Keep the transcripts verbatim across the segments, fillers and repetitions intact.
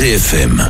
C F M,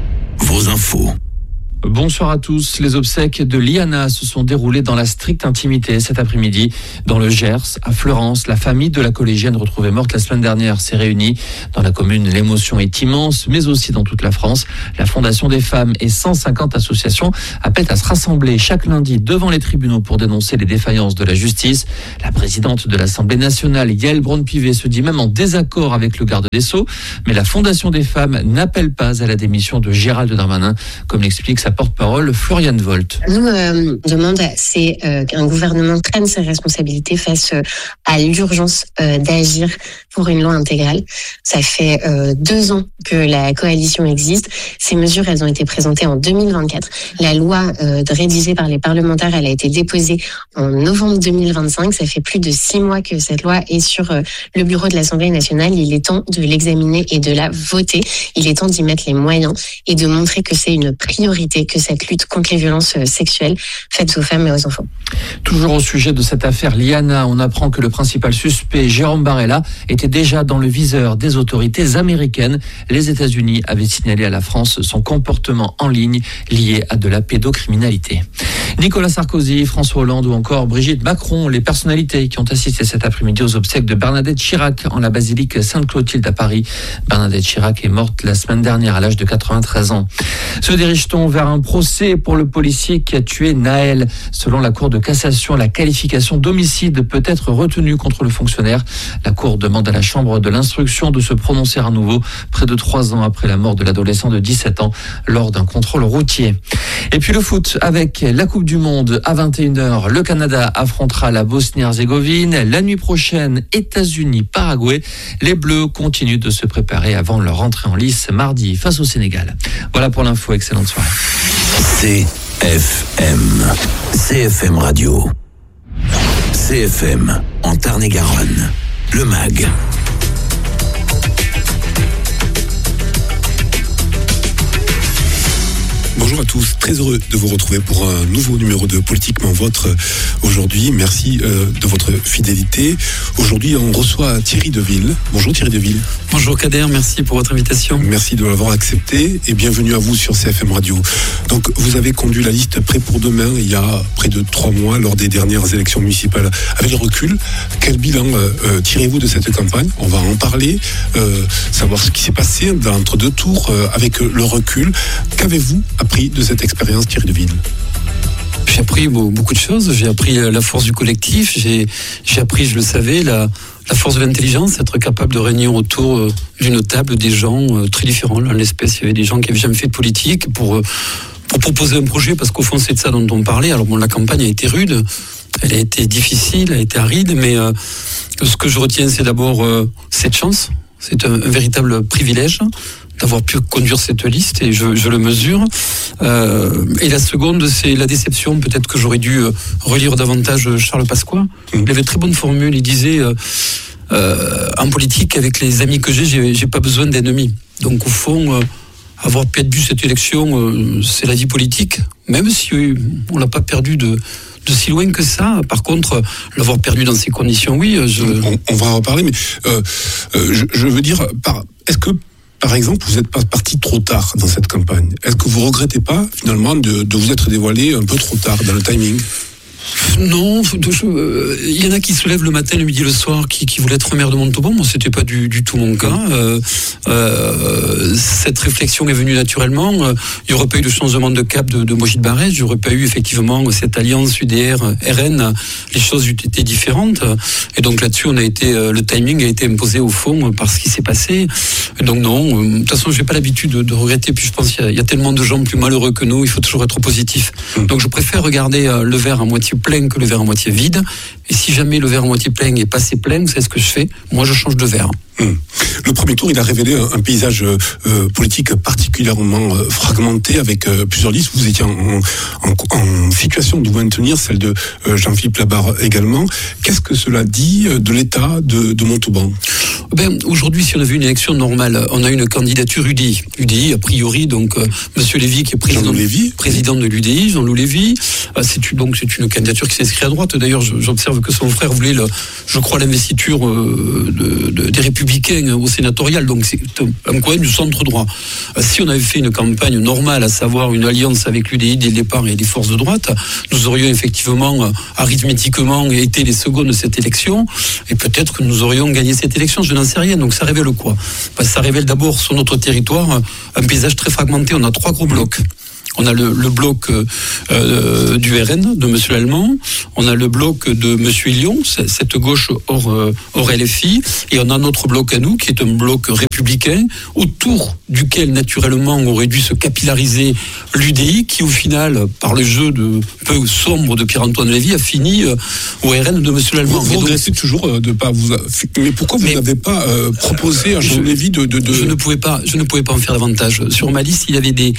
vos infos. Bonsoir à tous. Les obsèques de Liana se sont déroulées dans la stricte intimité cet après-midi. Dans le Gers, à Fleurance, la famille de la collégienne retrouvée morte la semaine dernière s'est réunie. Dans la commune, l'émotion est immense, mais aussi dans toute la France. La Fondation des femmes et cent cinquante associations appellent à se rassembler chaque lundi devant les tribunaux pour dénoncer les défaillances de la justice. La présidente de l'Assemblée nationale, Yaël Braun-Pivet, se dit même en désaccord avec le garde des Sceaux. Mais la Fondation des femmes n'appelle pas à la démission de Gérald Darmanin, comme l'explique sa porte-parole Floriane Volt. Nous, euh, demande, c'est euh, qu'un gouvernement prenne ses responsabilités face euh, à l'urgence euh, d'agir pour une loi intégrale. Ça fait euh, deux ans que la coalition existe. Ces mesures, elles ont été présentées en deux mille vingt-quatre. La loi euh, rédigée par les parlementaires, elle a été déposée en novembre deux mille vingt-cinq. Ça fait plus de six mois que cette loi est sur euh, le bureau de l'Assemblée nationale. Il est temps de l'examiner et de la voter. Il est temps d'y mettre les moyens et de montrer que c'est une priorité, que cette lutte contre les violences sexuelles faites aux femmes et aux enfants. Toujours au sujet de cette affaire Liana, on apprend que le principal suspect, Jérôme Barella, était déjà dans le viseur des autorités américaines. Les États-Unis avaient signalé à la France son comportement en ligne lié à de la pédocriminalité. Nicolas Sarkozy, François Hollande ou encore Brigitte Macron, les personnalités qui ont assisté cet après-midi aux obsèques de Bernadette Chirac en la basilique Sainte-Clotilde à Paris. Bernadette Chirac est morte la semaine dernière à l'âge de quatre-vingt-treize ans. Se dirige-t-on vers un procès pour le policier qui a tué Naël? Selon la Cour de cassation, la qualification d'homicide peut être retenue contre le fonctionnaire. La Cour demande à la Chambre de l'instruction de se prononcer à nouveau près de trois ans après la mort de l'adolescent de dix-sept ans lors d'un contrôle routier. Et puis le foot avec la Coupe du Monde à vingt et une heures. Le Canada affrontera la Bosnie-Herzégovine. La nuit prochaine, États-Unis-Paraguay. Les Bleus continuent de se préparer avant leur entrée en lice mardi face au Sénégal. Voilà pour l'info. Excellente soirée. C F M, C F M Radio, C F M en Tarn-et-Garonne, le M A G. Bonjour à tous, très heureux de vous retrouver pour un nouveau numéro de Politiquement Votre aujourd'hui. Merci euh, de votre fidélité. Aujourd'hui, on reçoit Thierry Deville. Bonjour Thierry Deville. Bonjour Kader, merci pour votre invitation. Merci de l'avoir accepté et bienvenue à vous sur C F M Radio. Donc, vous avez conduit la liste Prêt pour demain il y a près de trois mois lors des dernières élections municipales. Avec le recul, quel bilan euh, tirez-vous de cette campagne? On va en parler, euh, savoir ce qui s'est passé entre deux tours euh, avec le recul. Qu'avez-vous appris de cette expérience, Thierry Deville? J'ai appris beaucoup de choses. J'ai appris la force du collectif. J'ai, j'ai appris, je le savais, la, la force de l'intelligence, être capable de réunir autour d'une table des gens très différents. Là, en l'espèce, il y avait des gens qui n'avaient jamais fait de politique pour, pour proposer un projet, parce qu'au fond, c'est de ça dont on parlait. Alors bon, la campagne a été rude, elle a été difficile, elle a été aride, mais euh, ce que je retiens, c'est d'abord euh, cette chance. C'est un, un véritable privilège d'avoir pu conduire cette liste, et je, je le mesure. Euh, et la seconde, c'est la déception. Peut-être que j'aurais dû relire davantage Charles Pasqua. Il avait très bonne formule. Il disait euh, euh, en politique, avec les amis que j'ai, j'ai, j'ai pas besoin d'ennemis. Donc au fond, euh, avoir perdu cette élection, euh, c'est la vie politique, même si euh, on l'a pas perdu de de si loin que ça. Par contre, l'avoir perdu dans ces conditions, oui. Je... On, on va en reparler, mais euh, euh, je, je veux dire, par, est-ce que par exemple, vous n'êtes pas parti trop tard dans cette campagne? Est-ce que vous ne regrettez pas, finalement, de, de vous être dévoilé un peu trop tard dans le timing? Non, il euh, y en a qui se lèvent le matin, le midi, le soir, qui, qui voulaient être maire de Montauban. Moi, c'était pas du, du tout mon cas. Euh, euh, cette réflexion est venue naturellement. Il n'y aurait pas eu de changement de cap de, de Mogi de Barrès. Il n'y aurait pas eu effectivement cette alliance U D R R N. Les choses eussent été différentes. Et donc là-dessus, on a été, le timing a été imposé au fond par ce qui s'est passé. Et donc non, de toute façon, j'ai pas l'habitude de, de regretter. Puis je pense qu'il y a, il y a tellement de gens plus malheureux que nous. Il faut toujours être positif. Donc je préfère regarder le verre à moitié plein que le verre à moitié vide. Et si jamais le verre à moitié plein est pas assez plein, vous savez ce que je fais? Moi, je change de verre. Hum. Le premier tour, il a révélé un, un paysage euh, politique particulièrement euh, fragmenté avec euh, plusieurs listes. Vous étiez en, en, en situation de vous maintenir, celle de euh, Jean-Philippe Labarre également. Qu'est-ce que cela dit de l'état de, de Montauban? Ben, aujourd'hui, si on avait une élection normale, mal. On a une candidature U D I. U D I, a priori, donc, euh, Monsieur Lévy, qui est président, président de l'U D I, Jean-Loup Lévy. Euh, c'est, donc, c'est une candidature qui s'inscrit à droite. D'ailleurs, j'observe que son frère voulait, le, je crois, l'investiture euh, de, de, des Républicains au sénatorial. Donc, c'est un coin du centre-droit. Euh, si on avait fait une campagne normale, à savoir une alliance avec l'U D I dès le départ et les forces de droite, nous aurions effectivement, euh, arithmétiquement, été les secondes de cette élection. Et peut-être que nous aurions gagné cette élection. Je n'en sais rien. Donc, ça révèle quoi? Ben, ça révèle d'abord sur notre territoire un paysage très fragmenté. On a trois gros blocs. On a le, le bloc euh, du R N, de M. Lallemand. On a le bloc de M. Hillion, cette gauche hors, euh, hors L F I. Et on a notre bloc à nous, qui est un bloc républicain, autour duquel, naturellement, aurait dû se capillariser l'U D I, qui, au final, par le jeu de peu sombre de Pierre-Antoine Lévy, a fini euh, au R N de M. Lallemand. Vous, vous regrettez donc toujours euh, de pas vous... Mais pourquoi vous n'avez pas euh, proposé à Jean Lévy de, de, de... Je ne pouvais pas, je ne pouvais pas en faire davantage. Sur ma liste, il y avait des...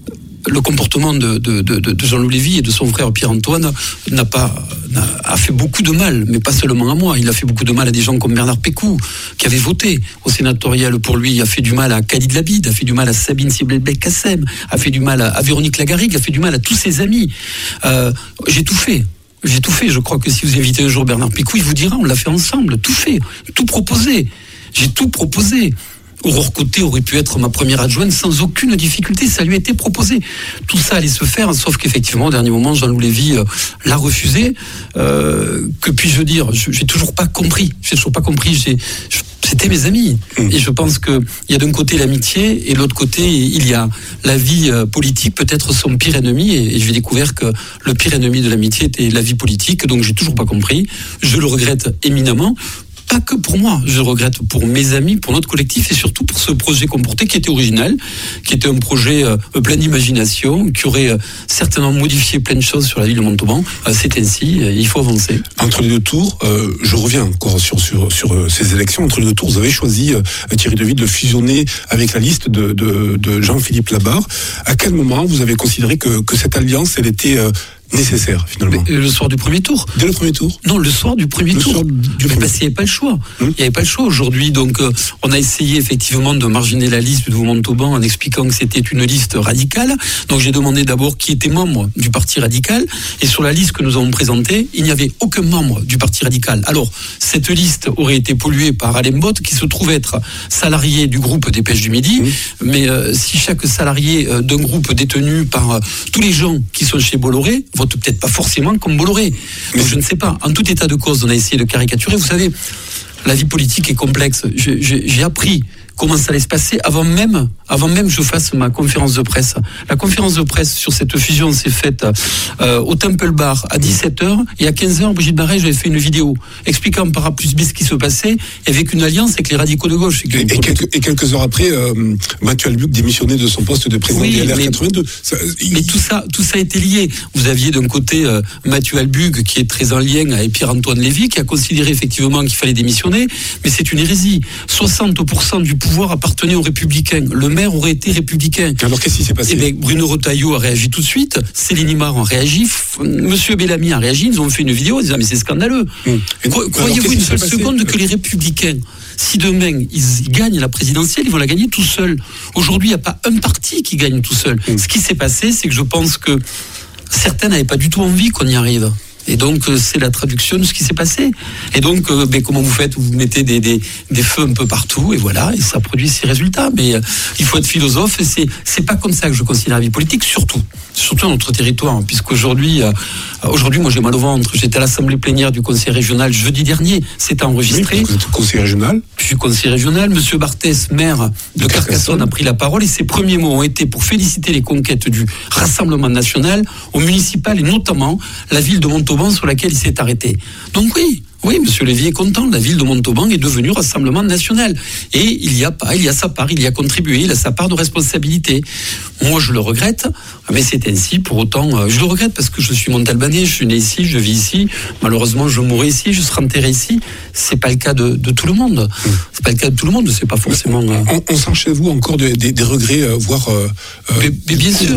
Le comportement de, de, de, de Jean-Loup Lévy et de son frère Pierre-Antoine n'a pas, n'a, a fait beaucoup de mal, mais pas seulement à moi. Il a fait beaucoup de mal à des gens comme Bernard Pécou, qui avait voté au sénatorial pour lui, a fait du mal à Khalid Labid, a fait du mal à Sabine Sibel-Belkacem, a fait du mal à, à Véronique Lagarrigue, a fait du mal à tous ses amis. Euh, j'ai tout fait. J'ai tout fait. Je crois que si vous invitez un jour Bernard Pécou, il vous dira, on l'a fait ensemble, tout fait, tout proposé. J'ai tout proposé. Aurore Côté aurait pu être ma première adjointe sans aucune difficulté, ça lui a été proposé. Tout ça allait se faire, sauf qu'effectivement, au dernier moment, Jean-Loup Lévy euh, l'a refusé. Euh, que puis-je dire? je, J'ai toujours pas compris. J'ai toujours pas compris. J'ai, je, c'était mes amis. Et je pense qu'il y a d'un côté l'amitié, et de l'autre côté, il y a la vie euh, politique, peut-être son pire ennemi. Et, et j'ai découvert que le pire ennemi de l'amitié était la vie politique. Donc j'ai toujours pas compris. Je le regrette éminemment. Pas que pour moi, je regrette pour mes amis, pour notre collectif et surtout pour ce projet qu'on portait qui était original, qui était un projet euh, plein d'imagination, qui aurait euh, certainement modifié plein de choses sur la ville de Montauban. Euh, c'est ainsi, euh, il faut avancer. Entre les deux tours, euh, je reviens encore sur, sur, sur euh, ces élections, entre les deux tours, vous avez choisi, euh, Thierry Deville, de fusionner avec la liste de, de, de Jean-Philippe Labarre. À quel moment vous avez considéré que, que cette alliance, elle était... Euh, nécessaire finalement. Mais le soir du premier tour. Dès le premier tour. Non, le soir du premier le tour. Soir du Mais premier... parce qu'il n'y avait pas le choix. Hum. Il n'y avait pas le choix aujourd'hui. Donc, euh, on a essayé effectivement de marginer la liste de Montauban en expliquant que c'était une liste radicale. Donc, j'ai demandé d'abord qui était membre du Parti radical. Et sur la liste que nous avons présentée, il n'y avait aucun membre du Parti radical. Alors, cette liste aurait été polluée par Alain Bott, qui se trouve être salarié du groupe des Pêches du Midi. Hum. Mais euh, si chaque salarié euh, d'un groupe détenu par euh, tous les gens qui sont chez Bolloré vote peut-être pas forcément comme Bolloré. Donc je ne sais pas. En tout état de cause, on a essayé de caricaturer. Vous savez, la vie politique est complexe. Je, je, j'ai appris comment ça allait se passer avant même, avant même que je fasse ma conférence de presse. La conférence de presse sur cette fusion s'est faite euh, au Temple Bar à dix-sept heures et à quinze heures, Brigitte Barret, j'avais fait une vidéo expliquant par A plus B ce qui se passait avec une alliance avec les radicaux de gauche. Et, et, quelques, et quelques heures après, euh, Mathieu Albuc démissionnait de son poste de président oui, de L R mais, quatre-vingt-deux. Ça, il... Mais tout ça, tout ça a été lié. Vous aviez d'un côté euh, Mathieu Albuc qui est très en lien avec Pierre-Antoine Lévy qui a considéré effectivement qu'il fallait démissionner, mais c'est une hérésie. soixante pour cent du pouvoir appartenait aux Républicains. Le maire aurait été républicain. Alors qu'est-ce qui s'est passé? Eh bien, Bruno Retailleau a réagi tout de suite. Céline Imard a réagi. Monsieur Bellamy a réagi. Ils ont fait une vidéo en disant mais c'est scandaleux. Hum. Cro- croyez-vous une seule seconde que les Républicains, si demain ils gagnent la présidentielle, ils vont la gagner tout seuls? Aujourd'hui, il n'y a pas un parti qui gagne tout seul. Hum. Ce qui s'est passé, c'est que je pense que certains n'avaient pas du tout envie qu'on y arrive. Et donc, c'est la traduction de ce qui s'est passé. Et donc, euh, ben, comment vous faites? Vous mettez des, des, des feux un peu partout, et voilà, et ça produit ces résultats. Mais euh, il faut être philosophe, et c'est, c'est pas comme ça que je considère la vie politique, surtout. Surtout dans notre territoire, puisqu'aujourd'hui, euh, aujourd'hui, moi j'ai mal au ventre. J'étais à l'Assemblée plénière du Conseil régional jeudi dernier, c'était enregistré. Oui, vous êtes conseiller régional. Je suis conseiller régional. Monsieur Barthès, maire de, de Carcassonne, Carcassonne, a pris la parole, et ses premiers mots ont été pour féliciter les conquêtes du Rassemblement national au municipal, et notamment la ville de Montauban, sur laquelle il s'est arrêté. Donc oui, oui, monsieur Lévy est content. La ville de Montauban est devenue Rassemblement national. Et il y a pas, il y a sa part, il y a contribué, il a sa part de responsabilité. Moi, je le regrette, mais c'est ainsi. Pour autant, je le regrette parce que je suis Montalbanais, je suis né ici, je vis ici. Malheureusement, je mourrai ici, je serai enterré ici. C'est pas le cas de, de tout le monde. C'est pas le cas de tout le monde. C'est pas forcément. On, on sent chez vous encore des, des, des regrets, euh, voire. Euh, mais, mais bien sûr.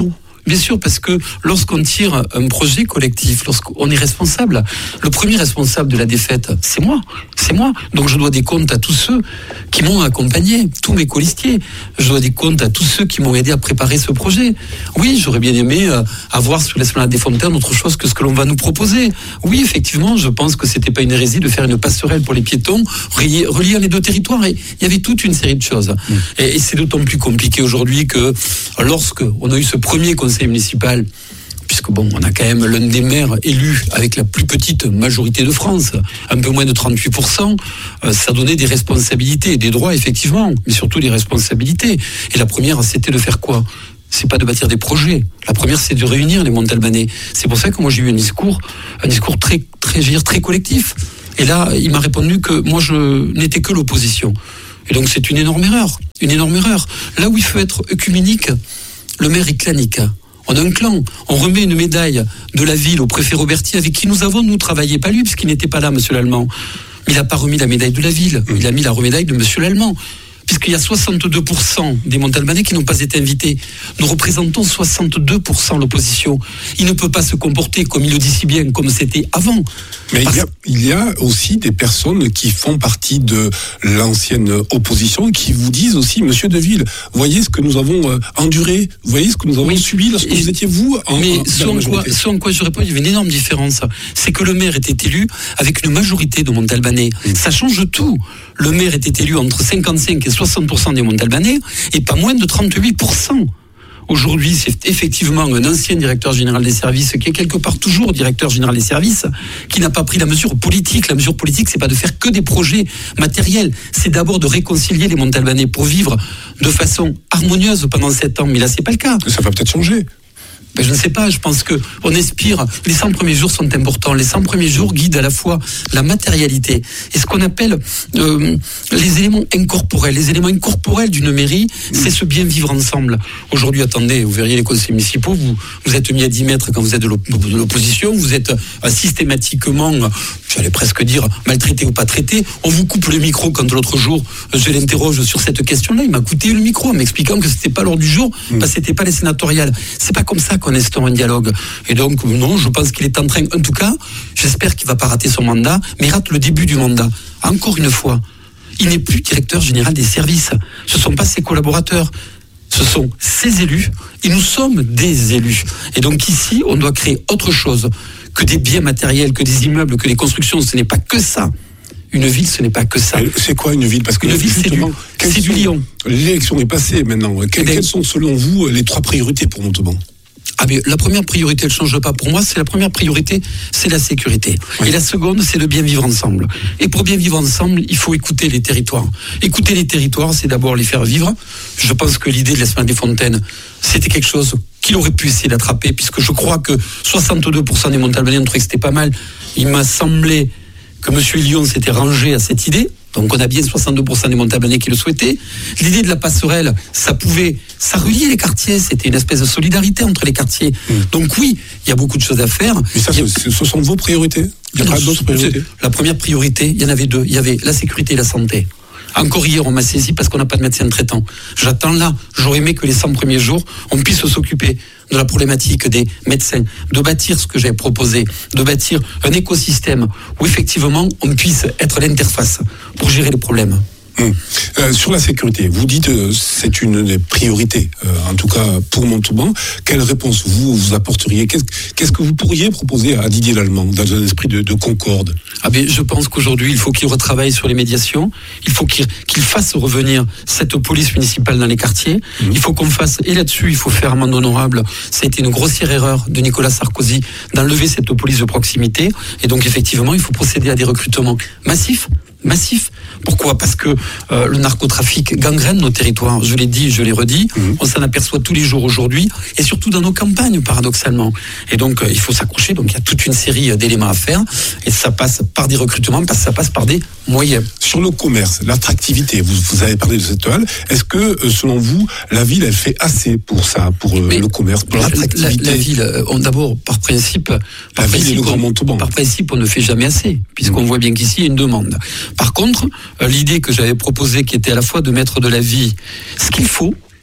bien sûr, parce que lorsqu'on tire un projet collectif, lorsqu'on est responsable, le premier responsable de la défaite, c'est moi, c'est moi. Donc je dois des comptes à tous ceux qui m'ont accompagné, tous mes colistiers. Je dois des comptes à tous ceux qui m'ont aidé à préparer ce projet. Oui, j'aurais bien aimé euh, avoir sur l'esplanade des Fontaines autre chose que ce que l'on va nous proposer. Oui, effectivement, je pense que c'était pas une hérésie de faire une passerelle pour les piétons, relier, relier les deux territoires. Et il y avait toute une série de choses. Mmh. Et, et c'est d'autant plus compliqué aujourd'hui que lorsque on a eu ce premier conseil municipal, puisque bon, on a quand même l'un des maires élus avec la plus petite majorité de France, un peu moins de trente-huit pour cent, euh, ça donnait des responsabilités, des droits effectivement, mais surtout des responsabilités. Et la première, c'était de faire quoi ? C'est pas de bâtir des projets. La première, c'est de réunir les Montalbanais. C'est pour ça que moi j'ai eu un discours, un discours très, très, je veux dire, très collectif. Et là, il m'a répondu que moi je n'étais que l'opposition. Et donc c'est une énorme erreur, une énorme erreur. Là où il faut être œcuménique, le maire est clanique. On a un clan, on remet une médaille de la ville au préfet Roberti avec qui nous avons, nous, travaillé, pas lui, parce qu'il n'était pas là, monsieur l'Allemand. Mais il n'a pas remis la médaille de la ville, il a mis la remédaille de monsieur l'Allemand. Puisqu'il y a soixante-deux pour cent des Montalbanais qui n'ont pas été invités. Nous représentons soixante-deux pour cent l'opposition. Il ne peut pas se comporter, comme il le dit si bien, comme c'était avant. Mais Parce... il, y a, il y a aussi des personnes qui font partie de l'ancienne opposition qui vous disent aussi, monsieur Deville, voyez ce que nous avons euh, enduré, voyez ce que nous avons oui. subi lorsque Et vous étiez vous en Mais en, ce, en quoi, ce en quoi je réponds, il y avait une énorme différence. C'est que le maire était élu avec une majorité de Montalbanais. Mmh. Ça change tout. Le maire était élu entre cinquante-cinq et soixante pour cent des Montalbanais et pas moins de trente-huit pour cent. Aujourd'hui, c'est effectivement un ancien directeur général des services qui est quelque part toujours directeur général des services, qui n'a pas pris la mesure politique. La mesure politique, c'est pas de faire que des projets matériels. C'est d'abord de réconcilier les Montalbanais pour vivre de façon harmonieuse pendant sept ans. Mais là, c'est pas le cas. Ça va peut-être changer. Ben je ne sais pas, je pense qu'on aspire, les cent premiers jours sont importants, les cent premiers jours guident à la fois la matérialité et ce qu'on appelle euh, les éléments incorporels. Les éléments incorporels d'une mairie, c'est ce bien vivre ensemble. Aujourd'hui, attendez, vous verriez les conseils municipaux, vous, vous êtes mis à dix mètres quand vous êtes de l'opposition, vous êtes euh, systématiquement, j'allais presque dire, maltraité ou pas traité, on vous coupe le micro quand l'autre jour, je l'interroge sur cette question-là, il m'a coupé le micro en m'expliquant que c'était pas l'ordre du jour, mmh. parce que c'était pas les sénatoriales. C'est pas comme ça qu'on instaure un dialogue. Et donc, non, je pense qu'il est en train, en tout cas, j'espère qu'il ne va pas rater son mandat, mais il rate le début du mandat. Encore une fois, il n'est plus directeur général des services. Ce ne sont pas ses collaborateurs. Ce sont ses élus. Et nous sommes des élus. Et donc ici, on doit créer autre chose que des biens matériels, que des immeubles, que des constructions. Ce n'est pas que ça. Une ville, ce n'est pas que ça. C'est quoi une ville? Parce que une ville, c'est du, c'est du lion. L'élection est passée maintenant. Quelles, quelles sont, selon vous, les trois priorités pour Montauban? Ah mais la première priorité, elle ne change pas pour moi, c'est la première priorité, c'est la sécurité. Oui. Et la seconde, c'est de bien vivre ensemble. Et pour bien vivre ensemble, il faut écouter les territoires. Écouter les territoires, c'est d'abord les faire vivre. Je pense que l'idée de l'Esplanade des Fontaines, c'était quelque chose qu'il aurait pu essayer d'attraper, puisque je crois que soixante-deux pour cent des Montalbanais ont trouvé que c'était pas mal. Il m'a semblé que M. Lyon s'était rangé à cette idée. Donc on a bien soixante-deux pour cent des Montalbanais qui le souhaitaient. L'idée de la passerelle, ça pouvait, ça reliait les quartiers, c'était une espèce de solidarité entre les quartiers. Mmh. Donc oui, il y a beaucoup de choses à faire. Mais ça, a... ce sont vos priorités? Il y a d'autres priorités? La première priorité, il y en avait deux. Il y avait la sécurité et la santé. Encore hier, on m'a saisi parce qu'on n'a pas de médecin traitant. J'attends là. J'aurais aimé que les cent premiers jours, on puisse s'occuper de la problématique des médecins, de bâtir ce que j'ai proposé, de bâtir un écosystème où effectivement on puisse être l'interface pour gérer les problèmes. Hum. Euh, sur la sécurité, vous dites euh, c'est une des priorités, euh, en tout cas pour Montauban. Quelle réponse vous vous apporteriez? Qu'est-ce, qu'est-ce que vous pourriez proposer à Didier Lallemand dans un esprit de, de concorde? Ah ben, je pense qu'aujourd'hui il faut qu'il retravaille sur les médiations. Il faut qu'il, qu'il fasse revenir cette police municipale dans les quartiers. Mmh. Il faut qu'on fasse, et là-dessus il faut faire amende honorable. Ça a été une grossière erreur de Nicolas Sarkozy d'enlever cette police de proximité. Et donc effectivement il faut procéder à des recrutements massifs. Massif. Pourquoi? Parce que euh, le narcotrafic gangrène nos territoires. Je l'ai dit, je l'ai redit. Mmh. On s'en aperçoit tous les jours aujourd'hui, et surtout dans nos campagnes, paradoxalement. Et donc, euh, il faut s'accrocher. Donc, il y a toute une série d'éléments à faire, et ça passe par des recrutements, parce que ça passe par des moyens. Sur le commerce, l'attractivité, vous, vous avez parlé de cette toile. Est-ce que, euh, selon vous, la ville, elle fait assez pour ça, pour euh, le commerce, pour la, l'attractivité? La, la ville, euh, on, d'abord, par principe, par la principe, ville et le Grand Montauban. Par principe, on ne fait jamais assez, puisqu'on mmh. voit bien qu'ici, il y a une demande. Par contre, euh, l'idée que j'avais proposée, qui était à la fois de mettre de la vie, ce qu'il faut,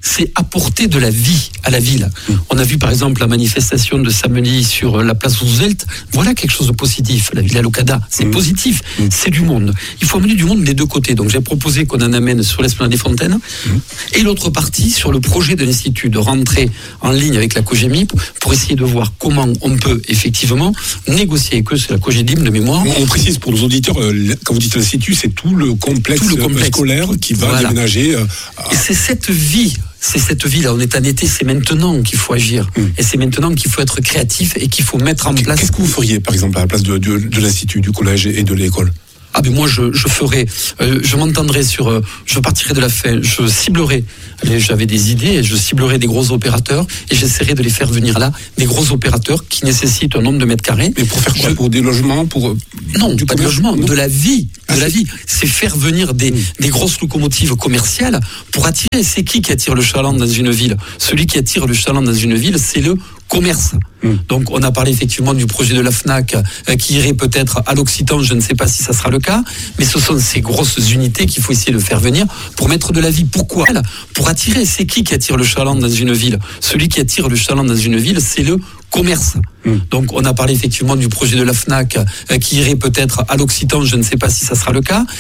c'est apporter de la vie à la ville. Mmh. On a vu par exemple la manifestation de samedi sur la place Roosevelt. Voilà quelque chose de positif. La Villa Locada, c'est mmh. positif. Mmh. C'est du monde. Il faut amener du monde des deux côtés. Donc j'ai proposé qu'on en amène sur l'Esplanade des Fontaines. Mmh. Et l'autre partie sur le projet de l'Institut de rentrer en ligne avec la Cogémip pour essayer de voir comment on peut effectivement négocier avec eux. C'est la Cogédim de mémoire. On précise pour nos auditeurs, quand vous dites l'Institut, c'est tout le complexe, tout le complexe scolaire qui va voilà. déménager. À... Et c'est cette vie. C'est cette vie là, on est en été, c'est maintenant qu'il faut agir. Mmh. Et c'est maintenant qu'il faut être créatif et qu'il faut mettre en place. Qu'est-ce que vous feriez, par exemple, à la place de, de, de l'Institut, du collège et de l'école ? Ah ben moi je, je ferai, euh, je m'entendrai sur, euh, je partirai de la fin, je ciblerai, j'avais des idées, je ciblerai des gros opérateurs et j'essaierai de les faire venir là, des gros opérateurs qui nécessitent un nombre de mètres carrés. Mais pour faire quoi je... Pour des logements, pour non, du pas de logement, non. de la vie, de ah, la vie. C'est faire venir des, mmh. des grosses locomotives commerciales pour attirer. C'est qui qui attire le chaland dans une ville ? Celui qui attire le chaland dans une ville, c'est le commerce. Mmh. Donc on a parlé effectivement du projet de la FNAC euh, qui irait peut-être à l'Occitan, je ne sais pas si ça sera le cas, mais ce sont ces grosses unités qu'il faut essayer de faire venir pour mettre de la vie. Pourquoi ? Pour attirer. C'est qui qui attire le chaland dans une ville ? Celui qui attire le chaland dans une ville, c'est le commerce. Mmh. Donc on a parlé effectivement du projet de la FNAC euh, qui irait peut-être à l'Occitan, je ne sais pas si ça sera le cas,